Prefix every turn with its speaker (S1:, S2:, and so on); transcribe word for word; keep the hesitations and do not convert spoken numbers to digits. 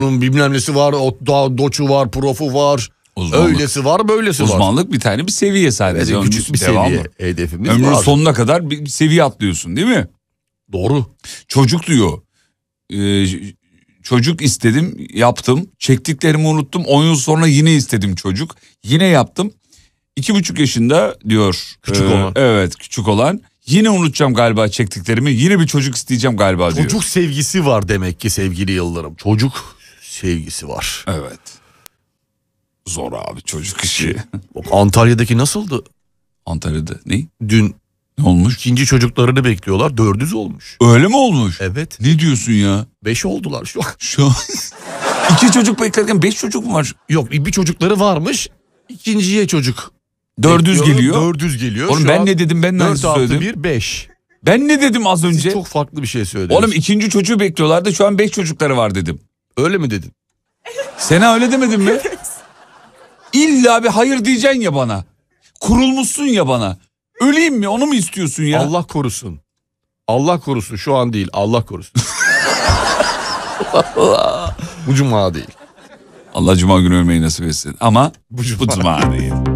S1: bilmem nesi var, doçu var, profu var. Uzmanlık. Öylesi var, böylesi
S2: Uzmanlık
S1: var.
S2: Uzmanlık bir tane bir seviye sadece.
S1: Evet, küçük bir seviye. Hedefimiz
S2: Ömrün
S1: var.
S2: sonuna kadar bir seviye atlıyorsun değil mi?
S1: Doğru.
S2: Çocuk diyor. Ee, çocuk istedim, yaptım. Çektiklerimi unuttum. on yıl sonra yine istedim çocuk. Yine yaptım. İki buçuk yaşında diyor.
S1: Küçük
S2: e,
S1: olan.
S2: Evet, küçük olan. Yine unutacağım galiba çektiklerimi. Yine bir çocuk isteyeceğim galiba
S1: çocuk
S2: diyor.
S1: Çocuk sevgisi var demek ki sevgili Yıldırım. Çocuk sevgisi var.
S2: Evet. Zor abi çocuk işi.
S1: Antalya'daki nasıldı?
S2: Antalya'da ne?
S1: Dün
S2: ne olmuş?
S1: İkinci çocuklarını bekliyorlar. Dördüz olmuş.
S2: Öyle mi olmuş?
S1: Evet.
S2: Ne diyorsun ya?
S1: Beş oldular şu an.
S2: Şu an. İki çocuk beklerken beş çocuk mu var?
S1: Yok, bir çocukları varmış. İkinciye çocuk.
S2: Dördüz geliyor.
S1: Dördüz geliyor.
S2: Oğlum
S1: şu
S2: ben ne dedim, ben ne söyledim?
S1: dört artı bir beş.
S2: Ben ne dedim az önce?
S1: Siz çok farklı bir şey söylediniz.
S2: Oğlum ikinci çocuğu bekliyorlardı, şu an beş çocukları var dedim.
S1: Öyle mi dedin?
S2: Sena öyle demedin mi? İlla bir hayır diyeceksin ya bana. Kurulmuşsun ya bana. Öleyim mi, onu mu istiyorsun ya?
S1: Allah korusun. Allah korusun, şu an değil, Allah korusun. Bu cuma değil.
S2: Allah cuma günü ölmeyi nasip etsin ama bu cuma, bu cuma değil.